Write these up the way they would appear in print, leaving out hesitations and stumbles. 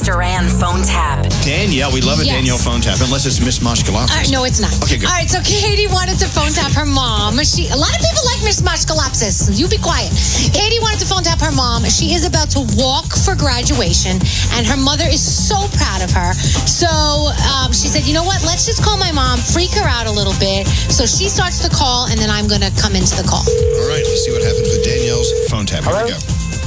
Duran phone tap. Danielle, we love a Danielle phone tap, unless it's Miss Moshkalopsis. No, it's not. Okay, good. All right, so Katie wanted to phone tap her mom. A lot of people like Miss Moshkalopsis. You be quiet. Katie wanted to phone tap her mom. She is about to walk for graduation, and her mother is so proud of her. So she said, you know what? Let's just call my mom, freak her out a little bit. So she starts the call, and then I'm going to come into the call. All right, let's see what happens with Danielle's phone tap. Here we go.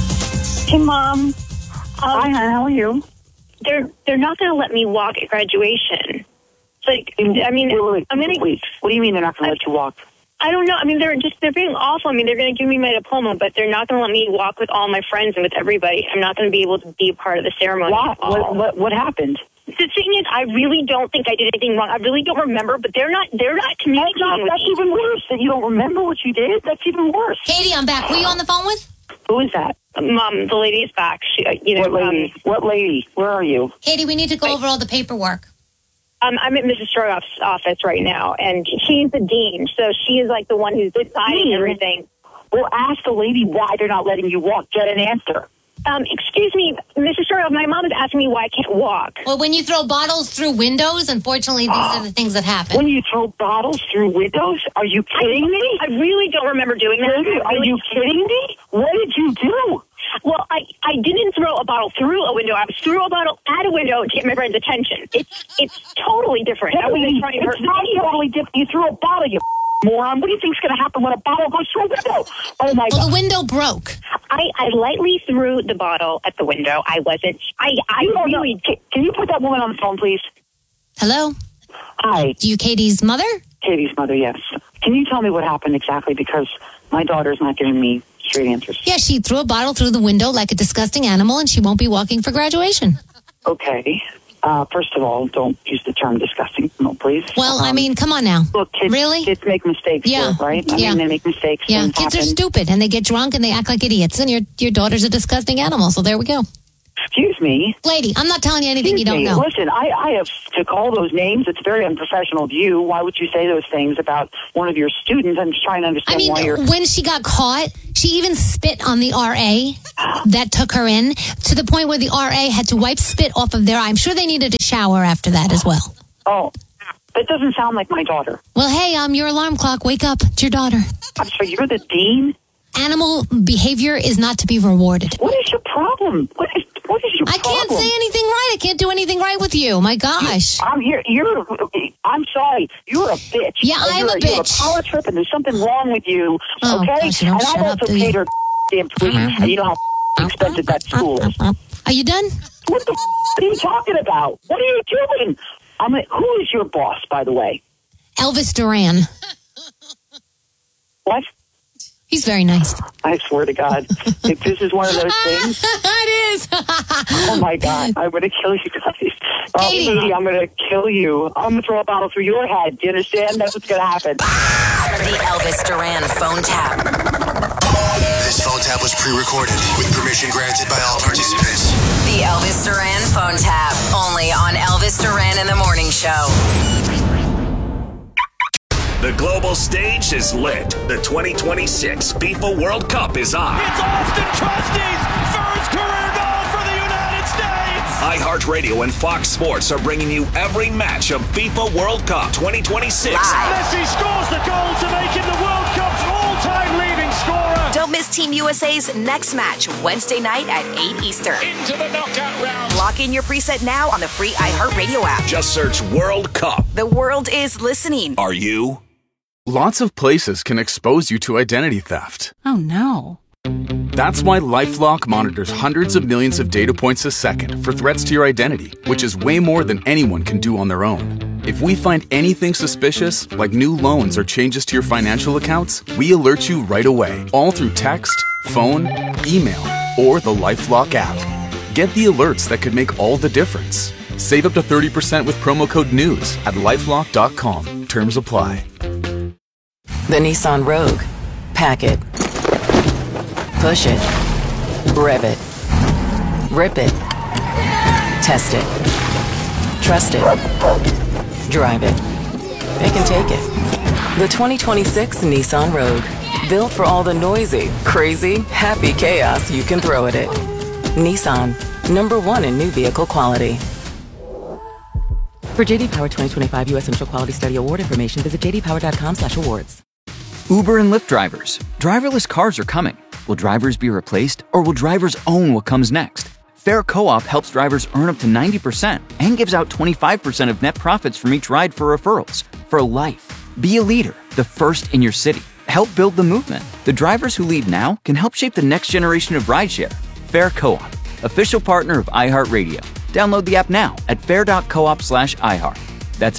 Hey, Mom. Hi, hon. How are you? They're not going to let me walk at graduation. It's like, I mean, wait, I'm going to... Wait, what do you mean they're not going to let you walk? I don't know. I mean, they're being awful. I mean, they're going to give me my diploma, but they're not going to let me walk with all my friends and with everybody. I'm not going to be able to be a part of the ceremony. What happened? The thing is, I really don't think I did anything wrong. I really don't remember, but they're not communicating with That's me. even worse. That you don't remember what you did? That's even worse. Katie, I'm back. Who are you on the phone with? Who is that? Mom, the lady is back. What lady? What lady? Where are you? Katie, we need to go over all the paperwork. I'm at Mrs. Strogoff's office right now, and she's the dean, so she is like the one who's deciding everything. Well, ask the lady why they're not letting you walk. Get an answer. Excuse me, Mrs. Strogoff, my mom is asking me why I can't walk. Well, when you throw bottles through windows, unfortunately, these are the things that happen. When you throw bottles through windows? Are you kidding me? I really don't remember doing that. Are you kidding me? What did you do? Well, I didn't throw a bottle through a window. I threw a bottle at a window to get my friend's attention. It's totally different. I wasn't trying to hurt. It's not totally different. You threw a bottle, you moron. What do you think's going to happen when a bottle goes through a window? Oh, my God. Well, the window broke. I lightly threw the bottle at the window. I wasn't. Really. Can you put that woman on the phone, please? Hello? Hi. Do you Katie's mother? Katie's mother, yes. Can you tell me what happened exactly? Because my daughter's not giving me straight answers. Yeah, she threw a bottle through the window like a disgusting animal, and she won't be walking for graduation. Okay. First of all, don't use the term disgusting, no, please. Well, I mean, come on now. Look, kids make mistakes, Yeah. here, right? I mean, they make mistakes. Yeah, kids are stupid, and they get drunk, and they act like idiots, and your daughter's a disgusting animal, so there we go. Excuse me. Lady, I'm not telling you anything you don't know. Listen, I have to call those names. It's very unprofessional of you. Why would you say those things about one of your students? I'm just trying to understand why you're... when she got caught, she even spit on the RA that took her in, to the point where the RA had to wipe spit off of their eye. I'm sure they needed a shower after that as well. Oh, that doesn't sound like my daughter. Well, hey, your alarm clock. Wake up. It's your daughter. I'm sorry, you're the dean? Animal behavior is not to be rewarded. What is your problem? What is your problem? I can't say anything right. I can't do anything right with you. My gosh. I'm sorry. You're a bitch. Yeah, I'm a bitch. You're a power trip, and there's something wrong with you. Oh, okay? gosh, you don't and shut I've up, also do paid you? her damn tuition, and you know how expensive that school is. Are you done? What the are you talking about? What are you doing? Who is your boss, by the way? Elvis Duran. What? He's very nice. I swear to God, if this is one of those things... It is. Oh, my God. I'm going to kill you guys. Katie, I'm going to kill you. I'm going to throw a bottle through your head. Do you understand? That's what's going to happen. The Elvis Duran phone tap. This phone tap was pre-recorded with permission granted by all participants. The Elvis Duran phone tap. Only on Elvis Duran in the Morning Show. The global stage is lit. The 2026 FIFA World Cup is on. It's Austin Trusty's first career goal for the United States. iHeartRadio and Fox Sports are bringing you every match of FIFA World Cup 2026. Messi scores the goal to make him the World Cup's all-time leading scorer. Don't miss Team USA's next match Wednesday night at 8 Eastern. Into the knockout round. Lock in your preset now on the free iHeartRadio app. Just search World Cup. The world is listening. Are you? Lots of places can expose you to identity theft. Oh, no. That's why LifeLock monitors hundreds of millions of data points a second for threats to your identity, which is way more than anyone can do on their own. If we find anything suspicious, like new loans or changes to your financial accounts, we alert you right away, all through text, phone, email, or the LifeLock app. Get the alerts that could make all the difference. Save up to 30% with promo code NEWS at LifeLock.com. Terms apply. The Nissan Rogue. Pack it. Push it. Rev it. Rip it. Test it. Trust it. Drive it. It can take it. The 2026 Nissan Rogue. Built for all the noisy, crazy, happy chaos you can throw at it. Nissan. #1 in new vehicle quality. For J.D. Power 2025 U.S. Central Quality Study Award information, visit jdpower.com/awards. Uber and Lyft drivers. Driverless cars are coming. Will drivers be replaced, or will drivers own what comes next? Fair Co-op helps drivers earn up to 90% and gives out 25% of net profits from each ride for referrals. For life. Be a leader, the first in your city. Help build the movement. The drivers who lead now can help shape the next generation of rideshare. Fair Co-op, official partner of iHeartRadio. Download the app now at fair.coop/iHeart. That's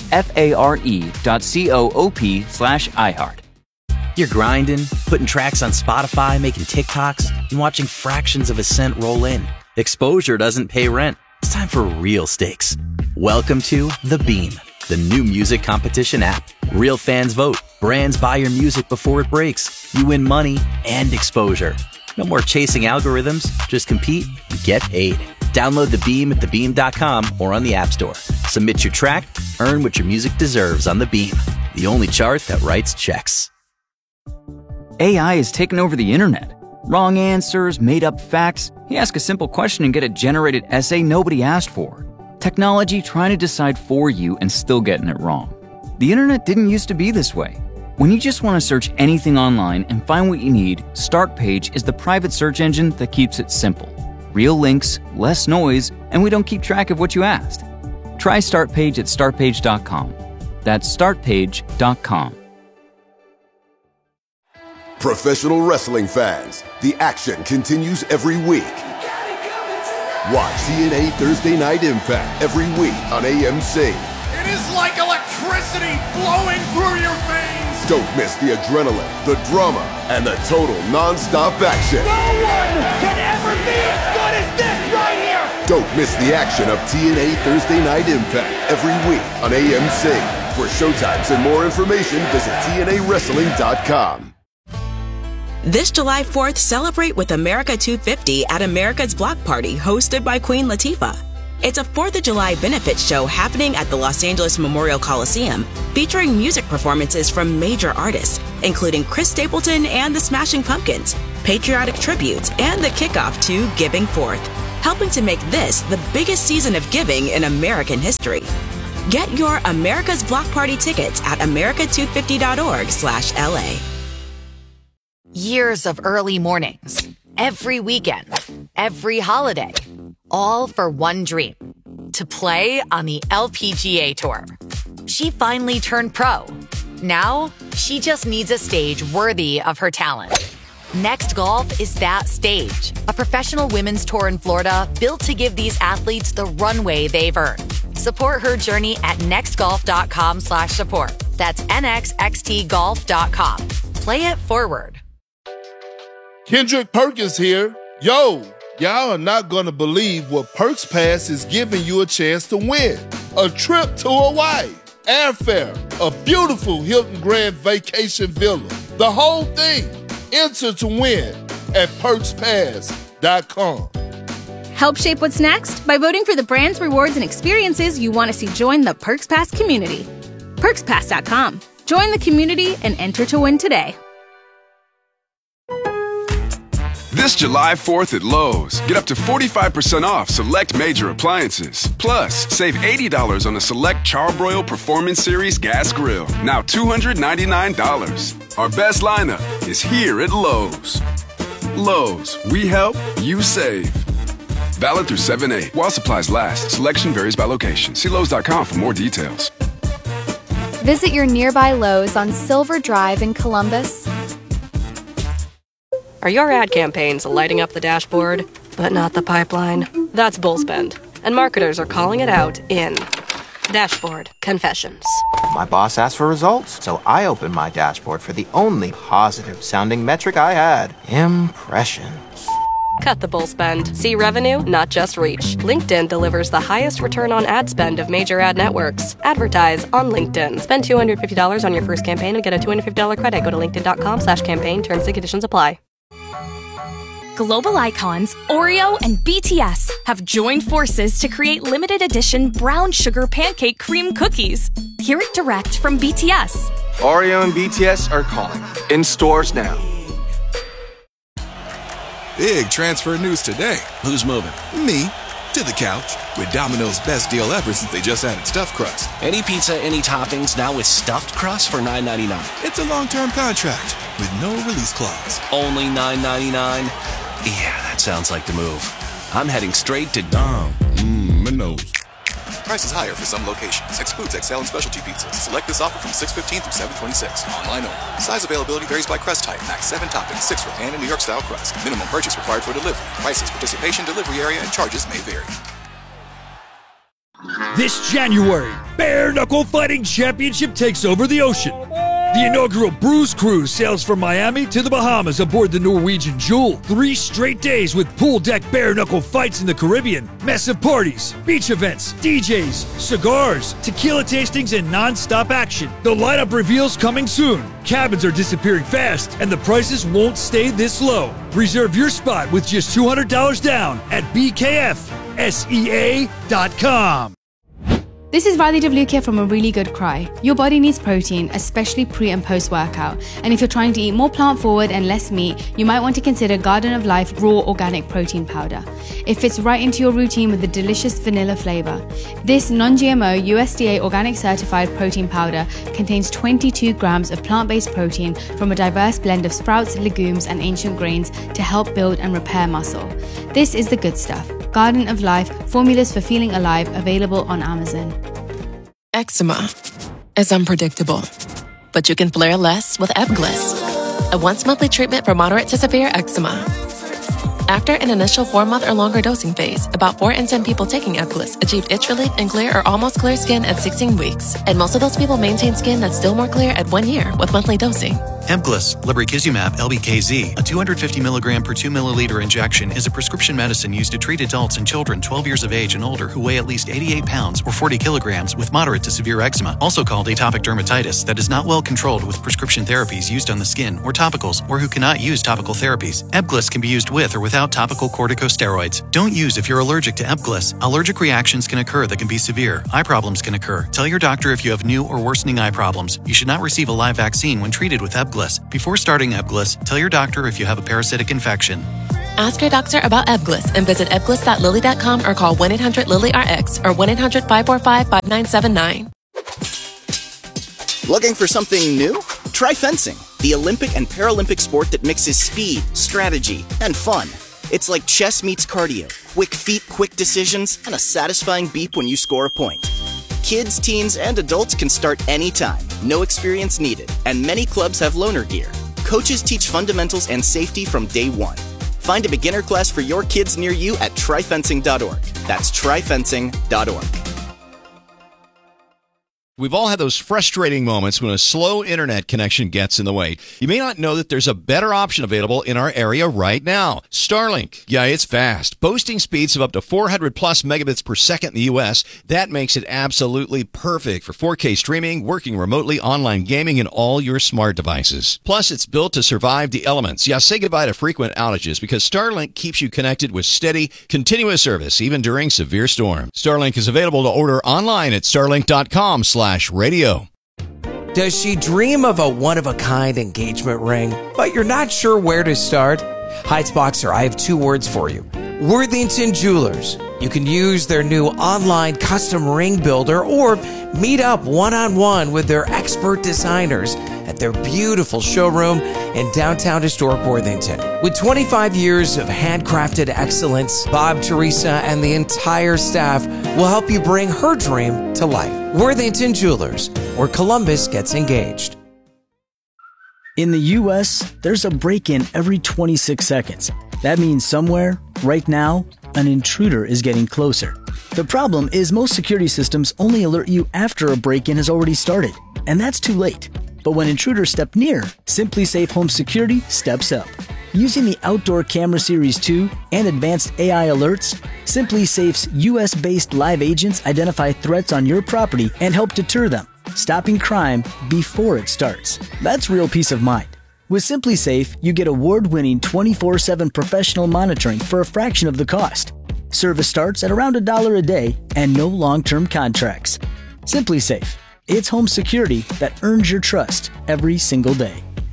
FARE.coop/iHeart. You're grinding, putting tracks on Spotify, making TikToks, and watching fractions of a cent roll in. Exposure doesn't pay rent. It's time for real stakes. Welcome to The Beam, the new music competition app. Real fans vote. Brands buy your music before it breaks. You win money and exposure. No more chasing algorithms. Just compete and get paid. Download The Beam at thebeam.com or on the App Store. Submit your track, earn what your music deserves on The Beam, the only chart that writes checks. AI has taken over the internet. Wrong answers, made-up facts. You ask a simple question and get a generated essay nobody asked for. Technology trying to decide for you and still getting it wrong. The internet didn't used to be this way. When you just want to search anything online and find what you need, Startpage is the private search engine that keeps it simple. Real links, less noise, and we don't keep track of what you asked. Try Startpage at startpage.com. That's startpage.com. Professional wrestling fans, the action continues every week. Watch TNA Thursday Night Impact every week on AMC. It is like electricity flowing through your veins. Don't miss the adrenaline, the drama, and the total non-stop action. No one can ever be as good as this right here. Don't miss the action of TNA Thursday Night Impact every week on AMC. For showtimes and more information, visit TNAWrestling.com. This July 4th, celebrate with America 250 at America's Block Party, hosted by Queen Latifah. It's a 4th of July benefit show happening at the Los Angeles Memorial Coliseum, featuring music performances from major artists, including Chris Stapleton and the Smashing Pumpkins, patriotic tributes, and the kickoff to Giving Forth, helping to make this the biggest season of giving in American history. Get your America's Block Party tickets at america250.org/LA. Years of early mornings, every weekend, every holiday, all for one dream, to play on the LPGA Tour. She finally turned pro. Now, she just needs a stage worthy of her talent. Next Golf is that stage, a professional women's tour in Florida built to give these athletes the runway they've earned. Support her journey at nextgolf.com/support. That's nxxtgolf.com. Play it forward. Kendrick Perkins here. Yo, y'all are not going to believe what Perks Pass is giving you a chance to win. A trip to Hawaii, airfare, a beautiful Hilton Grand Vacation Villa, the whole thing. Enter to win at PerksPass.com. Help shape what's next by voting for the brands, rewards, and experiences you want to see join the Perks Pass community. PerksPass.com. Join the community and enter to win today. This July 4th at Lowe's, get up to 45% off select major appliances. Plus, save $80 on a select Charbroil Performance Series gas grill, now $299. Our best lineup is here at Lowe's. Lowe's, we help, you save. Valid through 7/8 while supplies last. Selection varies by location. See Lowe's.com for more details. Visit your nearby Lowe's on Silver Drive in Columbus. Are your ad campaigns lighting up the dashboard, but not the pipeline? That's Bullspend, and marketers are calling it out in Dashboard Confessions. My boss asked for results, so I opened my dashboard for the only positive-sounding metric I had: impressions. Cut the bull spend. See revenue, not just reach. LinkedIn delivers the highest return on ad spend of major ad networks. Advertise on LinkedIn. Spend $250 on your first campaign and get a $250 credit. Go to linkedin.com/campaign. Terms and conditions apply. Global icons Oreo and BTS have joined forces to create limited edition brown sugar pancake cream cookies. Hear it direct from BTS. Oreo and BTS are calling. In stores now. Big transfer news today. Who's moving? Me. to the couch with Domino's best deal ever since they just added stuffed crust. Any pizza, any toppings, now with stuffed crust for $9.99. It's a long-term contract with no release clause. Only $9.99? Yeah, that sounds like the move. I'm heading straight to Domino's. Prices higher for some locations. Excludes XL and specialty pizzas. Select this offer from 6/15 through 7/26. Online only. Size availability varies by crust type. Max 7 toppings, 6 for pan and New York style crust. Minimum purchase required for delivery. Prices, participation, delivery area, and charges may vary. This January, Bare Knuckle Fighting Championship takes over the ocean. The inaugural Bruise Cruise sails from Miami to the Bahamas aboard the Norwegian Jewel. 3 straight days with pool deck bare knuckle fights in the Caribbean, massive parties, beach events, DJs, cigars, tequila tastings, and non-stop action. The lineup reveals coming soon. Cabins are disappearing fast, and the prices won't stay this low. Reserve your spot with just $200 down at bkfsea.com. This is Riley DeVluke from A Really Good Cry. Your body needs protein, especially pre and post workout. And if you're trying to eat more plant forward and less meat, you might want to consider Garden of Life Raw Organic Protein Powder. It fits right into your routine with a delicious vanilla flavor. This non-GMO USDA organic certified protein powder contains 22 grams of plant-based protein from a diverse blend of sprouts, legumes, and ancient grains to help build and repair muscle. This is the good stuff. Garden of Life, formulas for feeling alive, available on Amazon. Eczema is unpredictable, but you can flare less with Ebglyss, a once-monthly treatment for moderate to severe eczema. After an initial 4-month or longer dosing phase, about 4 in 10 people taking Ebglyss achieved itch relief and clear or almost clear skin at 16 weeks, and most of those people maintain skin that's still more clear at 1 year with monthly dosing. Ebglyss, lebrikizumab LBKZ, a 250 milligram per 2 milliliter injection, is a prescription medicine used to treat adults and children 12 years of age and older who weigh at least 88 pounds or 40 kilograms with moderate to severe eczema, also called atopic dermatitis, that is not well controlled with prescription therapies used on the skin or topicals, or who cannot use topical therapies. Ebglyss can be used with or without topical corticosteroids. Don't use if you're allergic to Ebglyss. Allergic reactions can occur that can be severe. Eye problems can occur. Tell your doctor if you have new or worsening eye problems. You should not receive a live vaccine when treated with Ebglyss. Before starting Ebglyss, tell your doctor if you have a parasitic infection. Ask your doctor about Ebglyss and visit ebglyss.lilly.com or call 1-800-LILY-RX or 1-800-545-5979. Looking for something new? Try fencing, the Olympic and Paralympic sport that mixes speed, strategy, and fun. It's like chess meets cardio, quick feet, quick decisions, and a satisfying beep when you score a point. Kids, teens, and adults can start anytime. No experience needed. And many clubs have loaner gear. Coaches teach fundamentals and safety from day one. Find a beginner class for your kids near you at tryfencing.org. That's tryfencing.org. We've all had those frustrating moments when a slow internet connection gets in the way. You may not know that there's a better option available in our area right now. Starlink. Yeah, it's fast. Boasting speeds of up to 400 plus megabits per second in the U.S. That makes it absolutely perfect for 4K streaming, working remotely, online gaming, and all your smart devices. Plus, it's built to survive the elements. Yeah, say goodbye to frequent outages because Starlink keeps you connected with steady, continuous service, even during severe storms. Starlink is available to order online at starlink.com/radio. Does she dream of a one-of-a-kind engagement ring, but you're not sure where to start? Heights Boxer, I have 2 words for you. Worthington Jewelers. You can use their new online custom ring builder or meet up one-on-one with their expert designers at their beautiful showroom in downtown historic Worthington. With 25 years of handcrafted excellence, Bob, Teresa, and the entire staff will help you bring her dream to life. Worthington Jewelers, where Columbus gets engaged. In the U.S., there's a break-in every 26 seconds. That means somewhere, right now, an intruder is getting closer. The problem is most security systems only alert you after a break-in has already started, and that's too late. But when intruders step near, SimpliSafe Home Security steps up. Using the Outdoor Camera Series 2 and advanced AI alerts, SimpliSafe's US-based live agents identify threats on your property and help deter them, stopping crime before it starts. That's real peace of mind. With SimpliSafe, you get award-winning 24/7 professional monitoring for a fraction of the cost. Service starts at around $1 a day and no long-term contracts. SimpliSafe. It's home security that earns your trust every single day.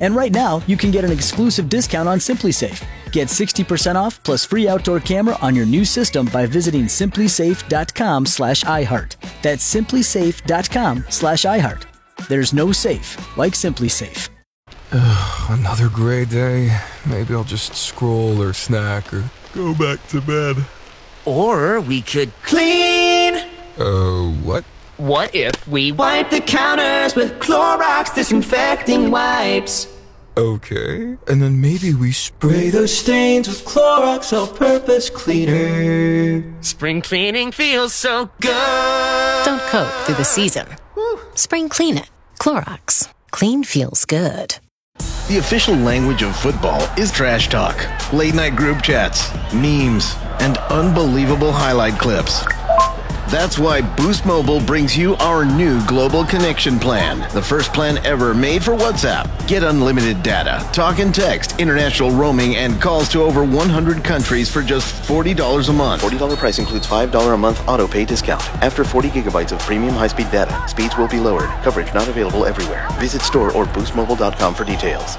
And right now, you can get an exclusive discount on SimpliSafe. Get 60% off plus free outdoor camera on your new system by visiting simplysafe.com/iHeart. That's simplysafe.com/iHeart. There's no safe like SimpliSafe. Another gray day. Maybe I'll just scroll or snack or go back to bed. Or we could clean. What? What if we wipe the counters with Clorox disinfecting wipes? Okay. And then maybe we Spray those stains with Clorox all-purpose cleaner. Spring cleaning feels so good. Don't cope through the season. Spring clean it. Clorox. Clean feels good. The official language of football is trash talk, late-night group chats, memes, and unbelievable highlight clips. That's why Boost Mobile brings you our new Global Connection Plan, the first plan ever made for WhatsApp. Get unlimited data, talk and text, international roaming, and calls to over 100 countries for just $40 a month. $40 price includes $5 a month auto pay discount. After 40 gigabytes of premium high-speed data, speeds will be lowered. Coverage not available everywhere. Visit store or boostmobile.com for details.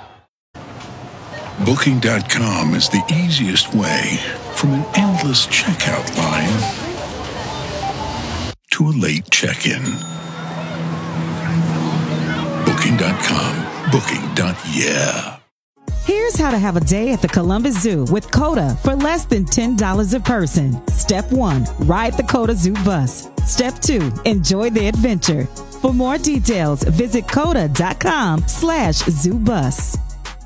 Booking.com is the easiest way from an endless checkout line to a late check-in. Booking.com. Booking.yeah. Here's how to have a day at the Columbus Zoo with COTA for less than $10 a person. Step 1, ride the COTA Zoo bus. Step 2, enjoy the adventure. For more details, visit COTA.com/ZooBus.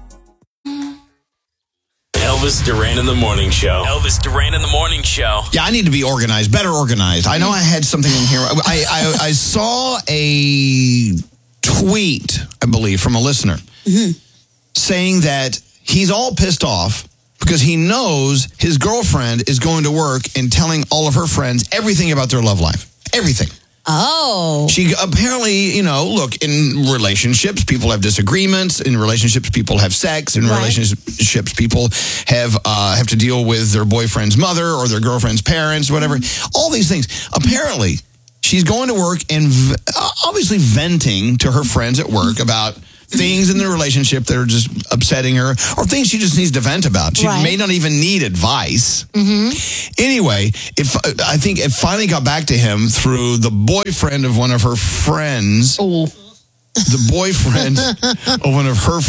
Elvis Duran in the Morning Show. Elvis Duran in the Morning Show. Yeah, I need to be organized, better organized. I know I had something in here. I saw a tweet, I believe, from a listener saying that he's all pissed off because he knows his girlfriend is going to work and telling all of her friends everything about their love life. Everything. Oh. She apparently, look, in relationships, people have disagreements. In relationships, people have sex. In relationships, people have to deal with their boyfriend's mother or their girlfriend's parents, whatever. All these things. Apparently, she's going to work and obviously venting to her friends at work about things in the relationship that are just upsetting her or things she just needs to vent about. She may not even need advice. Anyway, I think it finally got back to him through the boyfriend of one of her friends. The boyfriend of one of her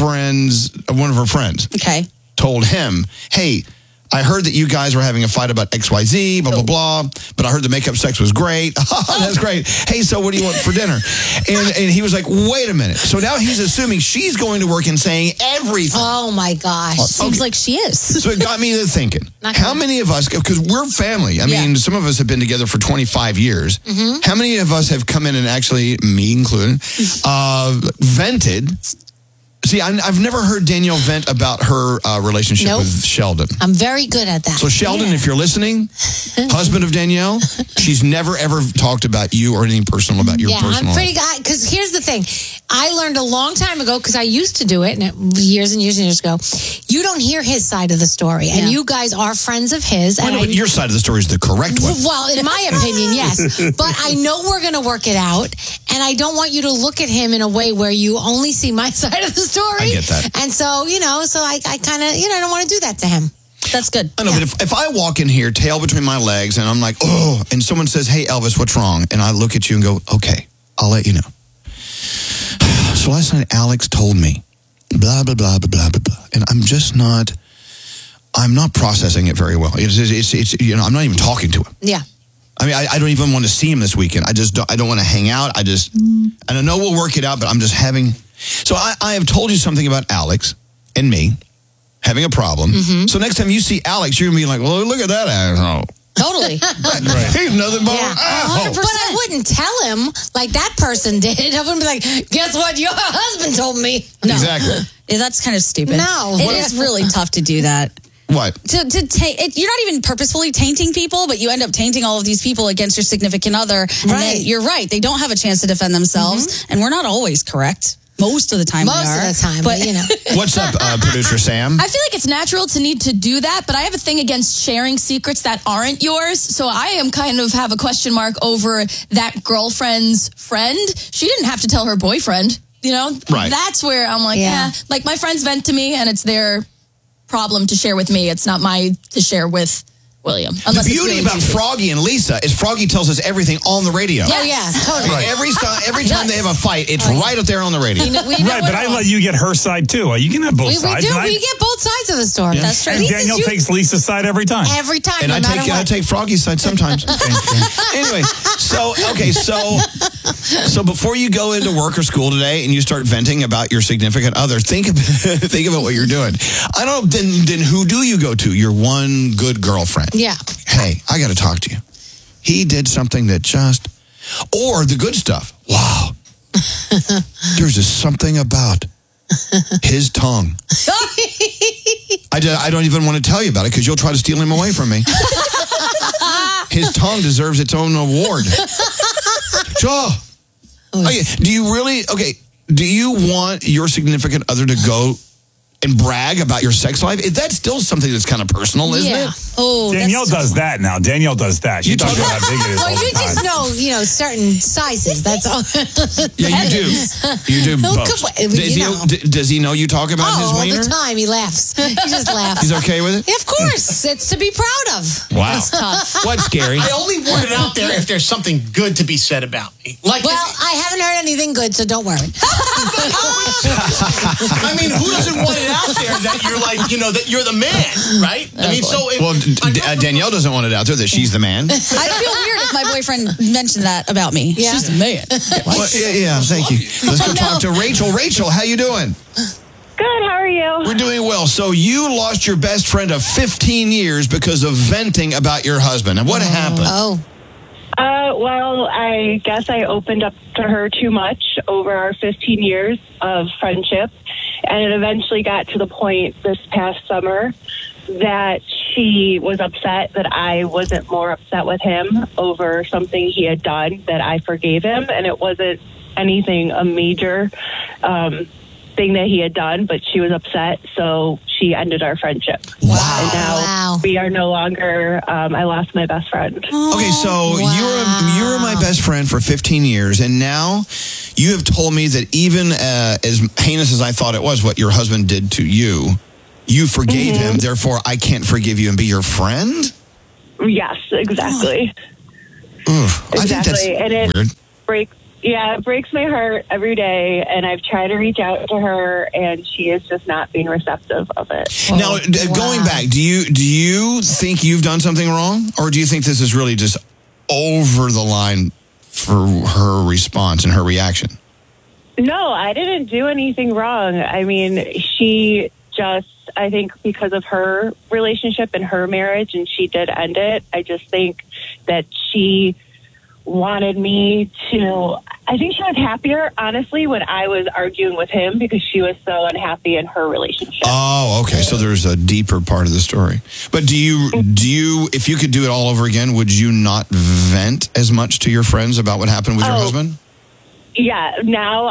friends. Okay. Told him, hey, I heard that you guys were having a fight about XYZ, blah, blah, blah, but I heard the makeup sex was great. That's great. Hey, so what do you want for dinner? And he was like, wait a minute. So now he's assuming she's going to work and saying everything. Oh, my gosh. Seems like she is. So it got me to thinking, how many of us, because we're family, I mean, some of us have been together for 25 years. How many of us have come in and actually, me included, vented? See, I've never heard Danielle vent about her relationship with Sheldon. I'm very good at that. So Sheldon, if you're listening, husband of Danielle, she's never ever talked about you or anything personal about your personal I'm pretty good. Because here's the thing. I learned a long time ago, because I used to do it, and years and years and years ago, you don't hear his side of the story. And you guys are friends of his. But your side of the story is the correct one. Well, in my opinion, yes. But I know we're going to work it out. And I don't want you to look at him in a way where you only see my side of the story. I get that. And so, so I kind of, I don't want to do that to him. That's good. I know, but if I walk in here, tail between my legs, and I'm like, oh, and someone says, hey, Elvis, what's wrong? And I look at you and go, okay, I'll let you know. So last night, Alex told me, blah, blah, blah, blah, blah, blah, blah. And I'm not processing it very well. It's I'm not even talking to him. Yeah. I mean, I don't even want to see him this weekend. I don't want to hang out. And I know we'll work it out, but I'm just having... So I have told you something about Alex and me having a problem. So next time you see Alex, you're going to be like, well, look at that asshole. Totally. He's nothing but an asshole. But I wouldn't tell him like that person did. I wouldn't be like, guess what? Your husband told me. No. Exactly. Yeah, that's kind of stupid. No. It is really tough to do that. What? You're not even purposefully tainting people, but you end up tainting all of these people against your significant other. And then you're right. They don't have a chance to defend themselves. And we're not always correct. Most of the time Most of the time, but What's up, producer Sam? I feel like it's natural to need to do that, but I have a thing against sharing secrets that aren't yours. So I am kind of have a question mark over that girlfriend's friend. She didn't have to tell her boyfriend. You know, Right. That's where I'm like, like my friends vent to me and it's their problem to share with me. It's not my to share with William. The beauty about Froggy and Lisa is Froggy tells us everything on the radio. Oh, yeah, totally. Right. Every time they have a fight, it's right up there on the radio. Right, but I let you get her side too. You can have both sides. We get both sides of the story. Yeah. That's true. And Danielle takes Lisa's side every time. Every time, And no matter I what. take Froggy's side sometimes. Anyway, so before you go into work or school today and you start venting about your significant other, think about what you're doing. I don't know, then who do you go to? Your one good girlfriend. Yeah. Hey, I got to talk to you. He did something that or the good stuff. Wow. There's just something about his tongue. I don't even want to tell you about it because you'll try to steal him away from me. His tongue deserves its own award. Okay, do you want your significant other to go and brag about your sex life? That's still something that's kind of personal, isn't it? Oh, Danielle does that now. Danielle does that. She talks about how big it is all you the time. just know, certain sizes. That's all. Yeah, you do. You do both. Does he know you talk about his wiener? All the time. He laughs. He just laughs. He's okay with it? Of course. It's to be proud of. Wow. That's tough. What's scary? I only want it out there if there's something good to be said about me. I haven't heard anything good, so don't worry. I mean, who doesn't want it out there that you're like, that you're the man, right? Danielle doesn't want it out there that she's the man. I'd feel weird if my boyfriend mentioned that about me. Yeah. She's the man. Yeah, thank you. Let's go talk to Rachel. Rachel, how you doing? Good, how are you? We're doing well. So you lost your best friend of 15 years because of venting about your husband. And what happened? Well, I guess I opened up to her too much over our 15 years of friendship. And it eventually got to the point this past summer that she was upset that I wasn't more upset with him over something he had done, that I forgave him. And it wasn't anything, a major thing that he had done, but she was upset. So she ended our friendship. Wow. And now we are no longer, I lost my best friend. Okay, so you were my best friend for 15 years, and now you have told me that even as heinous as I thought it was what your husband did to you, you forgave him, therefore I can't forgive you and be your friend? Yes, exactly. I think that's and it weird. it breaks my heart every day, and I've tried to reach out to her, and she is just not being receptive of it. Now, going back, do you think you've done something wrong, or do you think this is really just over the line for her response and her reaction? No, I didn't do anything wrong. I mean, she just, I think because of her relationship and her marriage, and she did end it, I just think that she wanted me to, I think she was happier, honestly, when I was arguing with him because she was so unhappy in her relationship. Oh, okay. So there's a deeper part of the story. But do you, if you could do it all over again, would you not vent as much to your friends about what happened with your husband? Yeah, now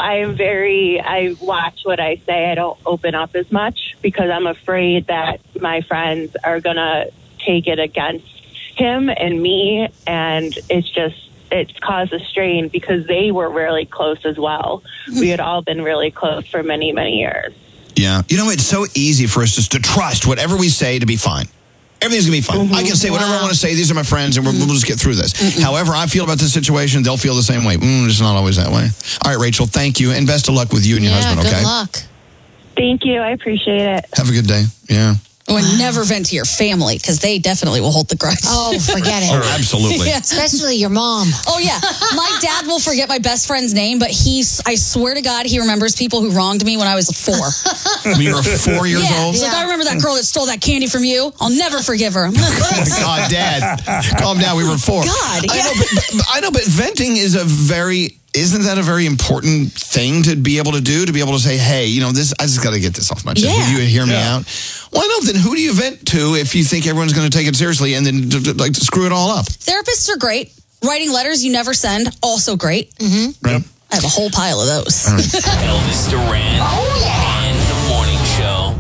I watch what I say. I don't open up as much because I'm afraid that my friends are going to take it against him and me. And it's caused a strain because they were really close as well. We had all been really close for many, many years. Yeah. You know, it's so easy for us just to trust whatever we say to be fine. Everything's going to be fine. I can say whatever I want to say. These are my friends, and we'll just get through this. However I feel about this situation, they'll feel the same way. It's not always that way. All right, Rachel, thank you, and best of luck with you and your husband, okay? Good luck. Thank you. I appreciate it. Have a good day. Yeah. Or never vent to your family because they definitely will hold the grudge. Oh, forget it. Oh, absolutely. Yeah. Especially your mom. Oh, yeah. My dad will forget my best friend's name, but I swear to God, he remembers people who wronged me when I was 4. When you were 4 years old? He's like, I remember that girl that stole that candy from you. I'll never forgive her. Oh, my God, Dad. Calm down. We were 4. God, yeah. I know, but venting is isn't that a very important thing to be able to do? To be able to say, hey, this, I just got to get this off my chest. Yeah. Will you hear me out? Why not? Then who do you vent to if you think everyone's going to take it seriously and then screw it all up? Therapists are great. Writing letters you never send, also great. Mm-hmm. Right. I have a whole pile of those. Elvis Duran and the Morning Show.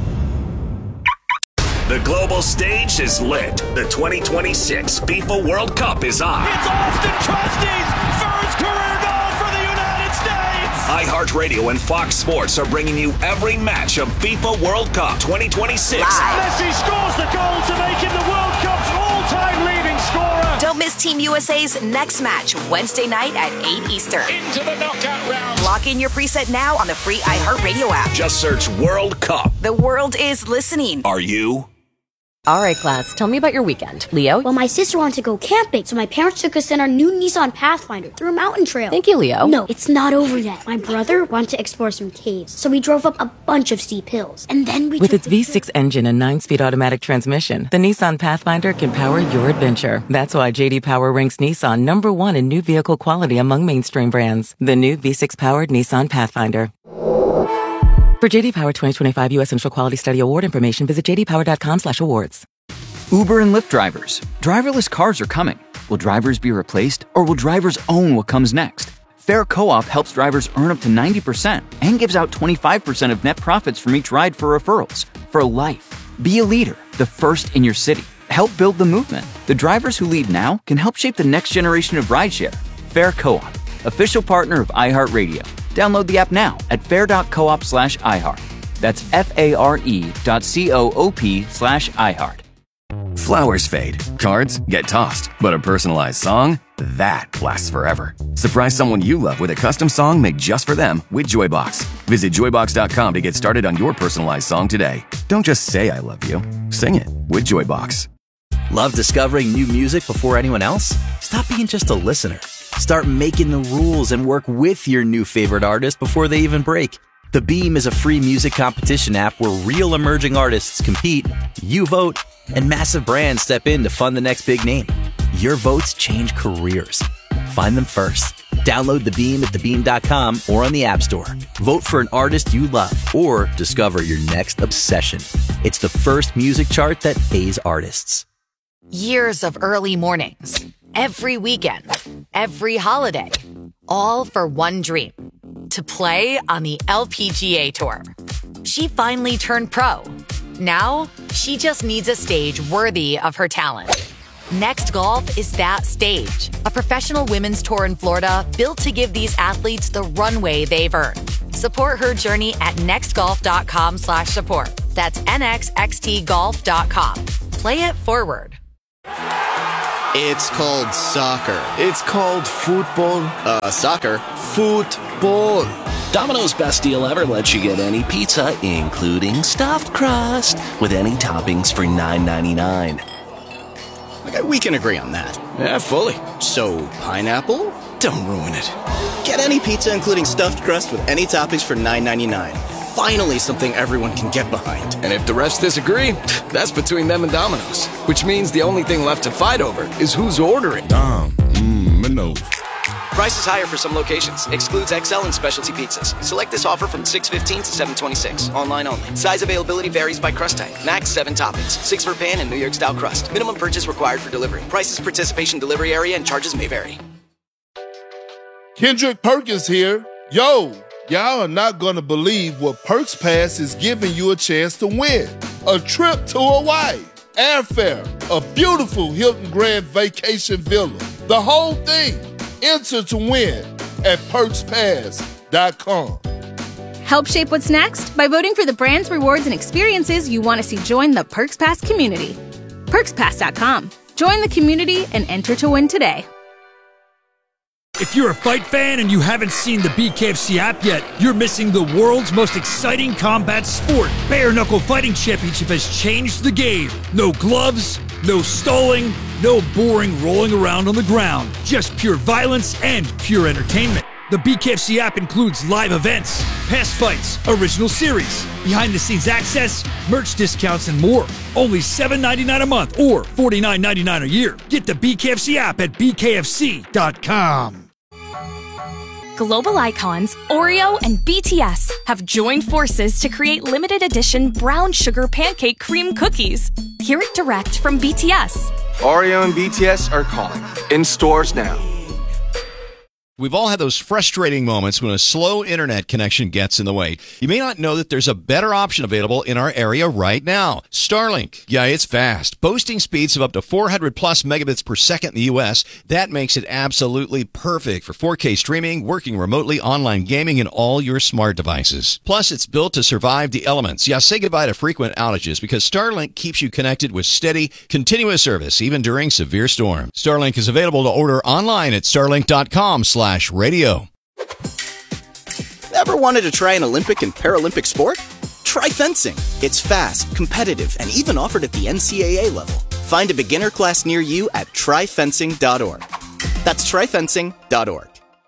The global stage is lit. The 2026 FIFA World Cup is on. It's Austin Trusty's first career goal for the United States. A iHeartRadio and Fox Sports are bringing you every match of FIFA World Cup 2026. Messi scores the goal to make him the World Cup's all-time leading scorer. Don't miss Team USA's next match, Wednesday night at 8 Eastern. Into the knockout round. Lock in your preset now on the free iHeartRadio app. Just search World Cup. The world is listening. Are you? All right, class, tell me about your weekend. Leo? Well, my sister wanted to go camping, so my parents took us in our new Nissan Pathfinder through a mountain trail. Thank you, Leo. No, it's not over yet. My brother wanted to explore some caves, so we drove up a bunch of steep hills. And then we With its V6 engine and 9-speed automatic transmission, the Nissan Pathfinder can power your adventure. That's why J.D. Power ranks Nissan #1 in new vehicle quality among mainstream brands. The new V6-powered Nissan Pathfinder. For J.D. Power 2025 U.S. Central Quality Study Award information, visit jdpower.com/awards. Uber and Lyft drivers. Driverless cars are coming. Will drivers be replaced, or will drivers own what comes next? Fair Co-op helps drivers earn up to 90% and gives out 25% of net profits from each ride for referrals. For life. Be a leader, the first in your city. Help build the movement. The drivers who lead now can help shape the next generation of rideshare. Fair Co-op, official partner of iHeartRadio. Download the app now at fair.coop/iHeart. That's FARE.coop/iHeart. Flowers fade, cards get tossed, but a personalized song, that lasts forever. Surprise someone you love with a custom song made just for them with Joybox. Visit joybox.com to get started on your personalized song today. Don't just say I love you, sing it with Joybox. Love discovering new music before anyone else? Stop being just a listener. Start making the rules and work with your new favorite artist before they even break. The Beam is a free music competition app where real emerging artists compete, you vote, and massive brands step in to fund the next big name. Your votes change careers. Find them first. Download The Beam at thebeam.com or on the App Store. Vote for an artist you love or discover your next obsession. It's the first music chart that pays artists. Years of early mornings, every weekend, every holiday, all for one dream, to play on the LPGA Tour. She finally turned pro. Now, she just needs a stage worthy of her talent. Next Golf is that stage, a professional women's tour in Florida built to give these athletes the runway they've earned. Support her journey at nextgolf.com/support. That's nxxtgolf.com. Play it forward. It's called soccer. It's called football. Soccer. Football. Domino's best deal ever lets you get any pizza, including stuffed crust, with any toppings for $9.99. Okay, we can agree on that. Yeah, fully. So, pineapple? Don't ruin it. Get any pizza, including stuffed crust, with any toppings for $9.99. Finally, something everyone can get behind. And if the rest disagree, that's between them and Domino's. Which means the only thing left to fight over is who's ordering. Domino's. Prices higher for some locations. Excludes XL and specialty pizzas. Select this offer from 6/15 to 7/26. Online only. Size availability varies by crust type. Max 7 toppings. 6 for pan and New York style crust. Minimum purchase required for delivery. Prices, participation, delivery area, and charges may vary. Kendrick Perkins here. Yo, y'all are not gonna believe what Perks Pass is giving you a chance to win. A trip to Hawaii, airfare, a beautiful Hilton Grand Vacation Villa. The whole thing. Enter to win at PerksPass.com. Help shape what's next by voting for the brands, rewards, and experiences you want to see join the Perks Pass community. PerksPass.com. Join the community and enter to win today. If you're a fight fan and you haven't seen the BKFC app yet, you're missing the world's most exciting combat sport. Bare Knuckle Fighting Championship has changed the game. No gloves, no stalling, no boring rolling around on the ground. Just pure violence and pure entertainment. The BKFC app includes live events, past fights, original series, behind-the-scenes access, merch discounts, and more. Only $7.99 a month or $49.99 a year. Get the BKFC app at bkfc.com. Global icons Oreo and BTS have joined forces to create limited edition brown sugar pancake cream cookies. Hear it direct from BTS. Oreo and BTS are calling. In stores now. We've all had those frustrating moments when a slow internet connection gets in the way. You may not know that there's a better option available in our area right now. Starlink. Yeah, it's fast. Boasting speeds of up to 400 plus megabits per second in the U.S. That makes it absolutely perfect for 4K streaming, working remotely, online gaming, and all your smart devices. Plus, it's built to survive the elements. Yeah, say goodbye to frequent outages because Starlink keeps you connected with steady, continuous service, even during severe storms. Starlink is available to order online at starlink.com/radio. Ever wanted to try an Olympic and Paralympic sport? Try fencing. It's fast, competitive, and even offered at the NCAA level. Find a beginner class near you at tryfencing.org. That's tryfencing.org.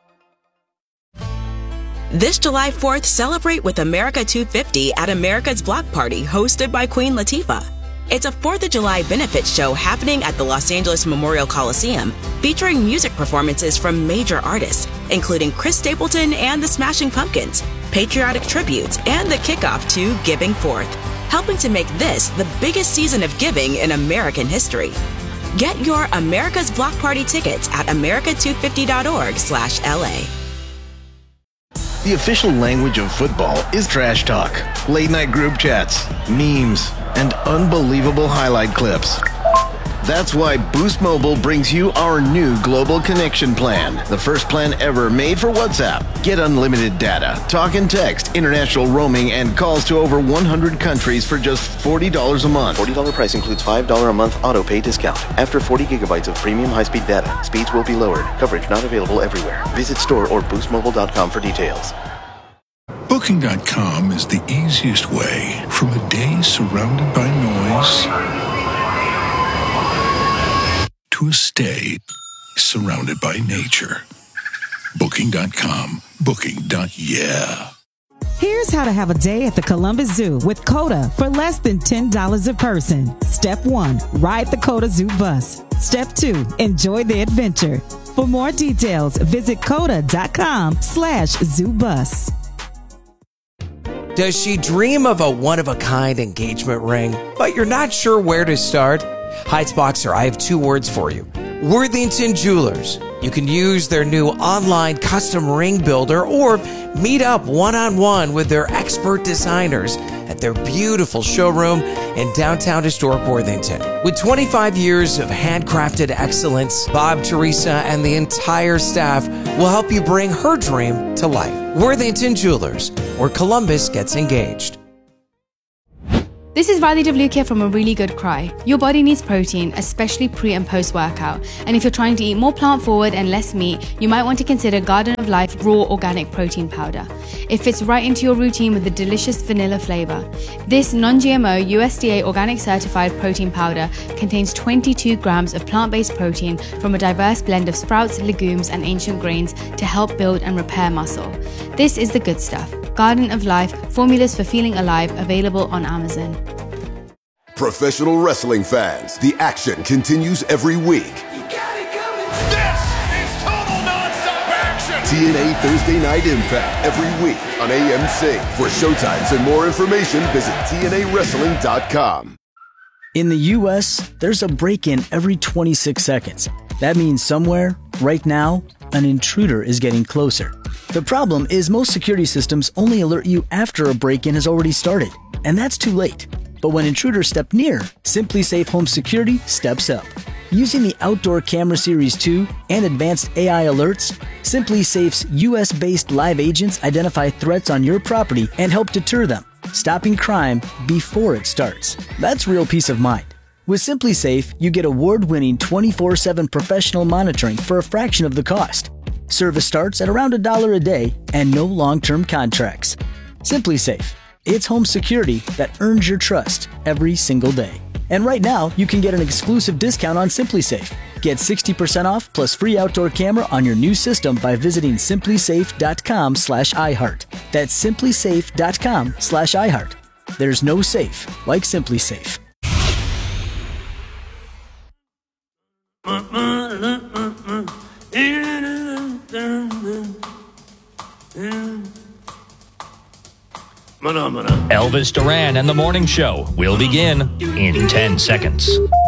This July 4th, celebrate with America 250 at America's Block Party, hosted by Queen Latifah. It's a 4th of July benefit show happening at the Los Angeles Memorial Coliseum, featuring music performances from major artists, including Chris Stapleton and the Smashing Pumpkins, patriotic tributes, and the kickoff to Giving Forth, helping to make this the biggest season of giving in American history. Get your America's Block Party tickets at america250.org/LA. The official language of football is trash talk, late-night group chats, memes, and unbelievable highlight clips. That's why Boost Mobile brings you our new Global Connection Plan, the first plan ever made for WhatsApp. Get unlimited data, talk and text, international roaming, and calls to over 100 countries for just $40 a month. $40 price includes $5 a month auto pay discount. After 40 gigabytes of premium high-speed data, speeds will be lowered. Coverage not available everywhere. Visit store or boostmobile.com for details. Booking.com is the easiest way from a day surrounded by noise to a stay surrounded by nature. Booking.com. Booking.yeah. Here's how to have a day at the Columbus Zoo with COTA for less than $10 a person. Step 1, ride the COTA Zoo bus. Step 2, enjoy the adventure. For more details, visit COTA.com/zoobus. Does she dream of a one-of-a-kind engagement ring, but you're not sure where to start? Heights Boxer, I have 2 words for you. Worthington Jewelers. You can use their new online custom ring builder or meet up one-on-one with their expert designers at their beautiful showroom in downtown historic Worthington. With 25 years of handcrafted excellence, Bob, Teresa, and the entire staff will help you bring her dream to life. Worthington Jewelers, where Columbus gets engaged. This is Riley Devlukia from A Really Good Cry. Your body needs protein, especially pre and post workout. And if you're trying to eat more plant forward and less meat, you might want to consider Garden of Life Raw Organic Protein Powder. It fits right into your routine with a delicious vanilla flavor. This non-GMO USDA organic certified protein powder contains 22 grams of plant-based protein from a diverse blend of sprouts, legumes, and ancient grains to help build and repair muscle. This is the good stuff. Garden of Life, formulas for feeling alive, available on Amazon. Professional wrestling fans, the action continues every week. This is total nonstop action! TNA Thursday Night Impact every week on AMC. For showtimes and more information, visit TNAWrestling.com. In the U.S., there's a break-in every 26 seconds. That means somewhere, right now, an intruder is getting closer. The problem is most security systems only alert you after a break-in has already started, and that's too late. But when intruders step near, SimpliSafe Home Security steps up. Using the Outdoor Camera Series 2 and advanced AI alerts, SimpliSafe's US-based live agents identify threats on your property and help deter them, stopping crime before it starts. That's real peace of mind. With SimpliSafe, you get award-winning 24/7 professional monitoring for a fraction of the cost. Service starts at around $1 a day and no long-term contracts. SimpliSafe. It's home security that earns your trust every single day. And right now, you can get an exclusive discount on SimpliSafe. Get 60% off plus free outdoor camera on your new system by visiting simplisafe.com/iHeart. That's simplisafe.com/iHeart. There's no safe like SimpliSafe. Elvis Duran and the Morning Show will begin in 10 seconds.